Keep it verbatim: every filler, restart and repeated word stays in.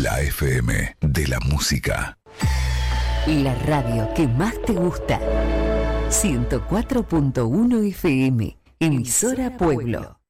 La F M de la música. La radio que más te gusta. ciento cuatro punto uno F M, emisora Pueblo.